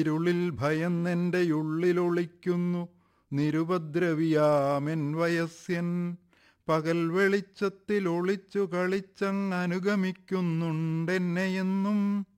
ഇരുളിൽ ഭയന്നെൻ്റെയുള്ളിലൊളിക്കുന്നു നിരുപദ്രവിയാമെൻ വയസ്യൻ. പകൽ വെളിച്ചത്തിൽ ഒളിച്ചു കളിച്ചങ്ങനുഗമിക്കുന്നുണ്ടെന്നെയെന്നും.